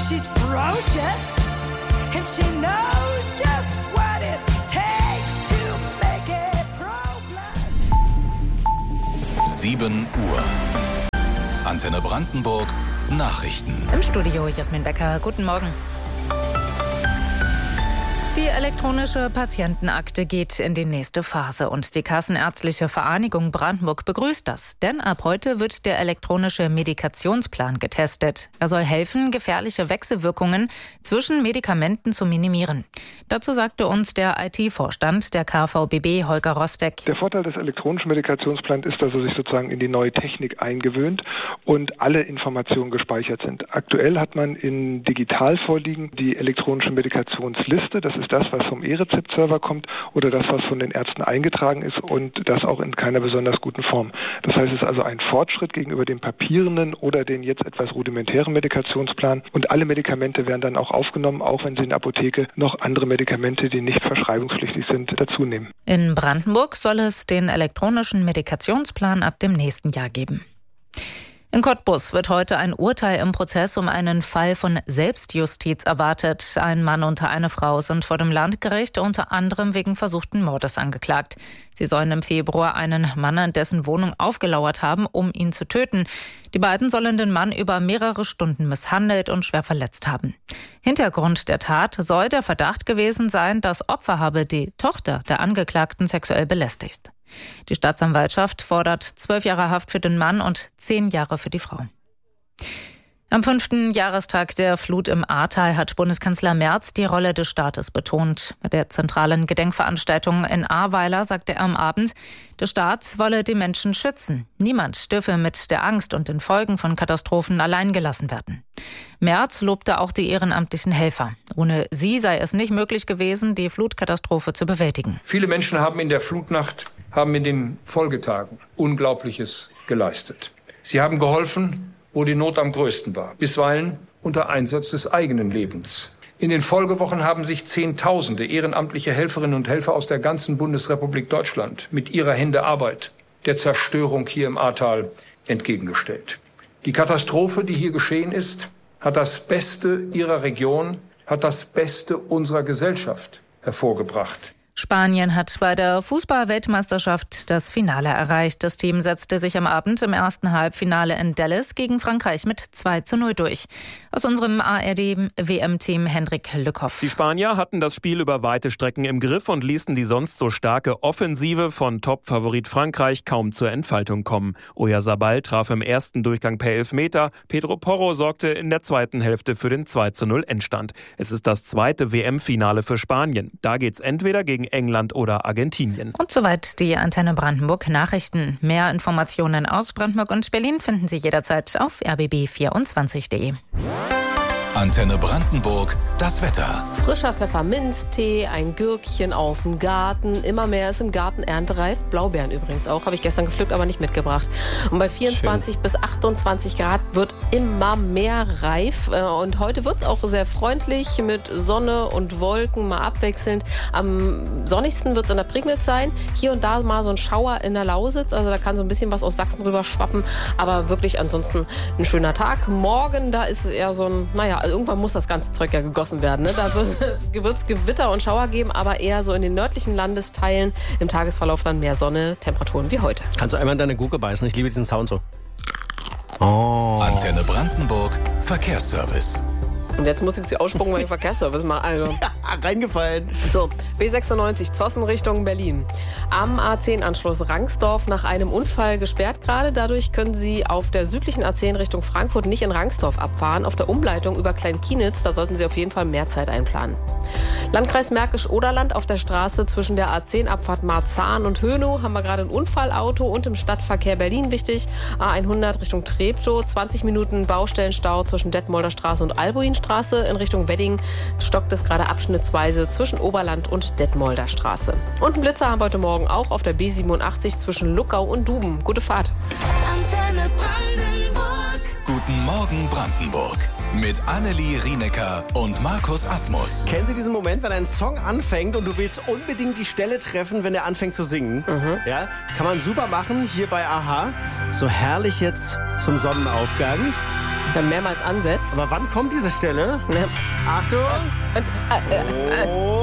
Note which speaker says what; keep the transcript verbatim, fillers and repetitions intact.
Speaker 1: She's ferocious, and she knows just what it takes to make it pro-blush.
Speaker 2: sieben Uhr. Antenne Brandenburg, Nachrichten.
Speaker 3: Im Studio Jasmin Becker, guten Morgen. Die elektronische Patientenakte geht in die nächste Phase und die Kassenärztliche Vereinigung Brandenburg begrüßt das. Denn ab heute wird der elektronische Medikationsplan getestet. Er soll helfen, gefährliche Wechselwirkungen zwischen Medikamenten zu minimieren. Dazu sagte uns der I T-Vorstand der K V B B, Holger Rostek.
Speaker 4: Der Vorteil des elektronischen Medikationsplans ist, dass er sich sozusagen in die neue Technik eingewöhnt und alle Informationen gespeichert sind. Aktuell hat man in digital vorliegen die elektronische Medikationsliste. Das ist das, was vom E-Rezept-Server kommt oder das, was von den Ärzten eingetragen ist und das auch in keiner besonders guten Form. Das heißt, es ist also ein Fortschritt gegenüber dem papierenden oder den jetzt etwas rudimentären Medikationsplan und alle Medikamente werden dann auch aufgenommen, auch wenn sie in der Apotheke noch andere Medikamente, die nicht verschreibungspflichtig sind, dazu nehmen.
Speaker 3: In Brandenburg soll es den elektronischen Medikationsplan ab dem nächsten Jahr geben. In Cottbus wird heute ein Urteil im Prozess um einen Fall von Selbstjustiz erwartet. Ein Mann und eine Frau sind vor dem Landgericht unter anderem wegen versuchten Mordes angeklagt. Sie sollen im Februar einen Mann in dessen Wohnung aufgelauert haben, um ihn zu töten. Die beiden sollen den Mann über mehrere Stunden misshandelt und schwer verletzt haben. Hintergrund der Tat soll der Verdacht gewesen sein, das Opfer habe die Tochter der Angeklagten sexuell belästigt. Die Staatsanwaltschaft fordert zwölf Jahre Haft für den Mann und zehn Jahre für die Frau. Am fünften Jahrestag der Flut im Ahrtal hat Bundeskanzler Merz die Rolle des Staates betont. Bei der zentralen Gedenkveranstaltung in Ahrweiler sagte er am Abend, der Staat wolle die Menschen schützen. Niemand dürfe mit der Angst und den Folgen von Katastrophen allein gelassen werden. Merz lobte auch die ehrenamtlichen Helfer. Ohne sie sei es nicht möglich gewesen, die Flutkatastrophe zu bewältigen.
Speaker 5: Viele Menschen haben in der Flutnacht, haben in den Folgetagen Unglaubliches geleistet. Sie haben geholfen, wo die Not am größten war, bisweilen unter Einsatz des eigenen Lebens. In den Folgewochen haben sich Zehntausende ehrenamtliche Helferinnen und Helfer aus der ganzen Bundesrepublik Deutschland mit ihrer Hände Arbeit der Zerstörung hier im Ahrtal entgegengestellt. Die Katastrophe, die hier geschehen ist, hat das Beste ihrer Region, hat das Beste unserer Gesellschaft hervorgebracht.
Speaker 3: Spanien hat bei der Fußball-Weltmeisterschaft das Finale erreicht. Das Team setzte sich am Abend im ersten Halbfinale in Dallas gegen Frankreich mit zwei zu null durch. Aus unserem A R D-W M-Team Hendrik Lückhoff.
Speaker 6: Die Spanier hatten das Spiel über weite Strecken im Griff und ließen die sonst so starke Offensive von Top-Favorit Frankreich kaum zur Entfaltung kommen. Oyarzabal traf im ersten Durchgang per Elfmeter. Pedro Porro sorgte in der zweiten Hälfte für den zwei zu null Endstand. Es ist das zweite W M-Finale für Spanien. Da geht's entweder gegen England oder Argentinien.
Speaker 3: Und soweit die Antenne Brandenburg Nachrichten. Mehr Informationen aus Brandenburg und Berlin finden Sie jederzeit auf r b b vierundzwanzig punkt d e.
Speaker 2: Antenne Brandenburg, das Wetter.
Speaker 7: Frischer Pfefferminztee, ein Gürkchen aus dem Garten. Immer mehr ist im Garten erntereif. Blaubeeren übrigens auch. Habe ich gestern gepflückt, aber nicht mitgebracht. Und bei vierundzwanzig Schön. Bis achtundzwanzig Grad wird immer mehr reif. Und heute wird es auch sehr freundlich mit Sonne und Wolken, mal abwechselnd. Am sonnigsten wird es in der Prignitz sein. Hier und da mal so ein Schauer in der Lausitz. Also da kann so ein bisschen was aus Sachsen rüber schwappen. Aber wirklich ansonsten ein schöner Tag. Morgen, da ist es eher so ein, naja, also irgendwann muss das ganze Zeug ja gegossen werden. Ne? Da wird es Gewitter und Schauer geben, aber eher so in den nördlichen Landesteilen. Im Tagesverlauf dann mehr Sonne, Temperaturen wie heute.
Speaker 8: Kannst du einmal in deine Gurke beißen? Ich liebe diesen Sound so. Oh.
Speaker 2: Antenne Brandenburg, Verkehrsservice.
Speaker 7: Und jetzt muss ich sie ausspucken, weil ich Verkehrsservice mache. Also.
Speaker 8: Reingefallen.
Speaker 7: So, B sechsundneunzig, Zossen Richtung Berlin. Am A zehn Anschluss Rangsdorf nach einem Unfall gesperrt gerade. Dadurch können Sie auf der südlichen A zehn Richtung Frankfurt nicht in Rangsdorf abfahren. Auf der Umleitung über Kleinkienitz, da sollten Sie auf jeden Fall mehr Zeit einplanen. Landkreis Märkisch-Oderland auf der Straße zwischen der A zehn Abfahrt Marzahn und Hönow haben wir gerade ein Unfallauto und im Stadtverkehr Berlin wichtig. A hundert Richtung Treptow, zwanzig Minuten Baustellenstau zwischen Detmolder Straße und Albuinstraße. In Richtung Wedding stockt es gerade abschnittsweise zwischen Oberland und Detmolder Straße. Und einen Blitzer haben wir heute Morgen auch auf der B siebenundachtzig zwischen Luckau und Duben. Gute Fahrt.
Speaker 2: Antenne Brandenburg. Guten Morgen Brandenburg. Mit Annelie Rienecker und Markus Asmus.
Speaker 8: Kennen Sie diesen Moment, wenn ein Song anfängt und du willst unbedingt die Stelle treffen, wenn er anfängt zu singen? Mhm. Ja, kann man super machen hier bei Aha. So herrlich jetzt zum Sonnenaufgang.
Speaker 7: dann mehrmals ansetzt.
Speaker 8: Aber wann kommt diese Stelle?
Speaker 7: Ja.
Speaker 8: Achtung!
Speaker 7: Und, äh, äh, äh,